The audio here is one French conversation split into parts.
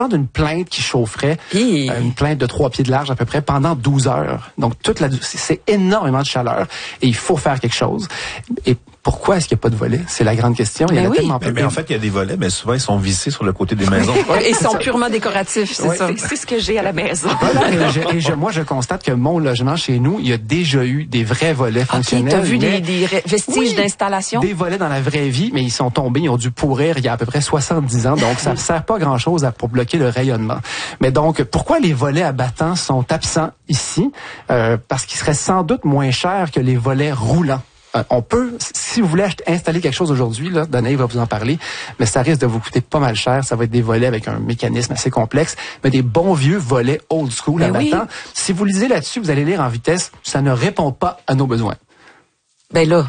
d'une plainte qui chaufferait, une plainte de 3 pieds de large à peu près, pendant 12 heures. Donc, c'est énormément de chaleur et il faut faire quelque chose. Et pourquoi est-ce qu'il n'y a pas de volets? C'est la grande question. Il y en a tellement peu. Mais en fait, il y a des volets, mais souvent, ils sont vissés sur le côté des maisons. Et ils sont purement décoratifs, c'est ça. C'est ce que j'ai à la maison. Moi, je constate que mon logement chez nous, il y a déjà eu des vrais volets fonctionnels. T'as vu des vestiges d'installation? Des volets dans la vraie vie, mais ils sont tombés, ils ont dû pourrir il y a à peu près 70 ans. Donc, ça ne sert pas grand-chose pour bloquer le rayonnement. Mais donc, pourquoi les volets à battants sont absents ici? Parce qu'ils seraient sans doute moins chers que les volets roulants. On peut, si vous voulez installer quelque chose aujourd'hui, là, Danae va vous en parler, mais ça risque de vous coûter pas mal cher. Ça va être des volets avec un mécanisme assez complexe, mais des bons vieux volets old school à battant. Si vous lisez là-dessus, vous allez lire en vitesse, ça ne répond pas à nos besoins. Ben là,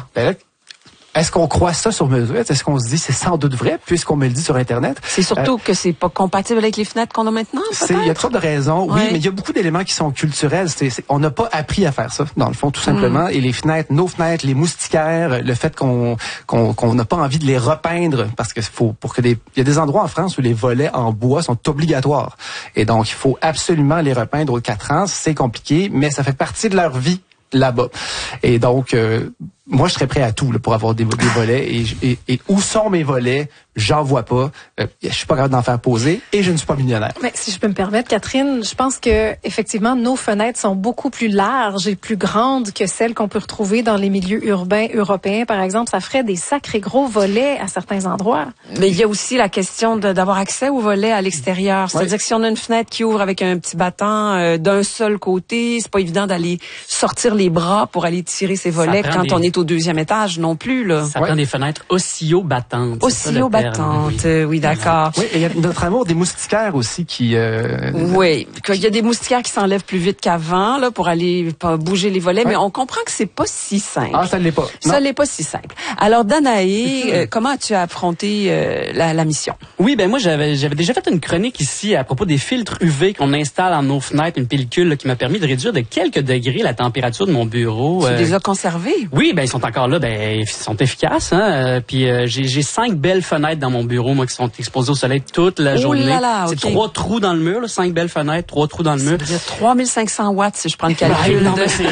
est-ce qu'on croit ça sur mesure? Est-ce qu'on se dit c'est sans doute vrai puisqu'on me le dit sur Internet? C'est surtout que c'est pas compatible avec les fenêtres qu'on a maintenant, peut-être? Il y a toutes sortes de raisons, oui, mais il y a beaucoup d'éléments qui sont culturels. On n'a pas appris à faire ça, dans le fond, tout simplement. Et les fenêtres, nos fenêtres, les moustiquaires, le fait qu'on n'a pas envie de les repeindre, parce que il y a des endroits en France où les volets en bois sont obligatoires. Et donc, il faut absolument les repeindre aux 4 ans. C'est compliqué, mais ça fait partie de leur vie là-bas. Et donc, moi, je serais prêt à tout là, pour avoir des volets. Et où sont mes volets? J'en vois pas. Je suis pas capable d'en faire poser et je ne suis pas millionnaire. Mais si je peux me permettre, Catherine, je pense que effectivement nos fenêtres sont beaucoup plus larges et plus grandes que celles qu'on peut retrouver dans les milieux urbains européens, par exemple. Ça ferait des sacrés gros volets à certains endroits. Mais il y a aussi la question d'avoir accès aux volets à l'extérieur. C'est-à-dire que si on a une fenêtre qui ouvre avec un petit battant d'un seul côté, c'est pas évident d'aller sortir les bras pour aller tirer ces volets quand on est au 2e étage non plus, là. Ça prend des fenêtres oscillo-battantes. Oscillo-battantes, oui, d'accord. Oui, et il y a notre amour des moustiquaires aussi qui... Oui, il y a des moustiquaires qui s'enlèvent plus vite qu'avant, là, pour aller bouger les volets, mais on comprend que c'est pas si simple. Ah, ça ne l'est pas. Ça l'est pas si simple. Alors, Danae, comment as-tu affronté la mission? Oui, ben moi, j'avais déjà fait une chronique ici à propos des filtres UV qu'on installe dans nos fenêtres, une pellicule là, qui m'a permis de réduire de quelques degrés la température de mon bureau. Tu les as conservés? Oui, ben ils sont encore là, ils sont efficaces. Hein? Puis j'ai 5 belles fenêtres dans mon bureau, moi, qui sont exposées au soleil toute la journée. C'est 3 trous dans le mur, là, 5 belles fenêtres, 3 trous dans le mur. Ça veut dire 3500 watts, si je prends le calcul.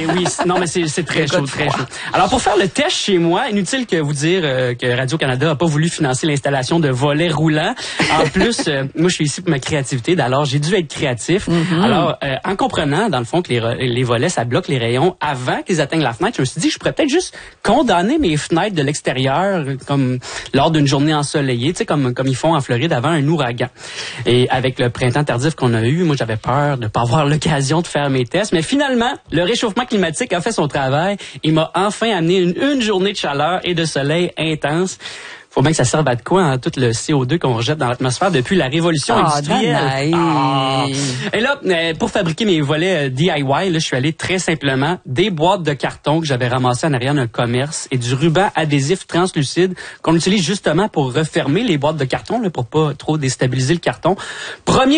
C'est très chaud, très chaud. Alors, pour faire le test chez moi, inutile que vous dire que Radio-Canada a pas voulu financer l'installation de volets roulants. En plus, moi, je suis ici pour ma créativité, alors j'ai dû être créatif. Alors, en comprenant, dans le fond, que les volets, ça bloque les rayons avant qu'ils atteignent la fenêtre, je me suis dit que je pourrais peut-être juste condamner mes fenêtres de l'extérieur, comme lors d'une journée ensoleillée, tu sais, comme ils font en Floride avant un ouragan. Et avec le printemps tardif qu'on a eu, moi, j'avais peur de pas avoir l'occasion de faire mes tests. Mais finalement, le réchauffement climatique a fait son travail. Il m'a enfin amené une journée de chaleur et de soleil intense. Faut bien que ça serve à de quoi, hein, tout le CO2 qu'on rejette dans l'atmosphère depuis la révolution industrielle. Et là, pour fabriquer mes volets DIY, là, je suis allé très simplement des boîtes de carton que j'avais ramassées en arrière d'un commerce et du ruban adhésif translucide qu'on utilise justement pour refermer les boîtes de carton, là, pour pas trop déstabiliser le carton. Premier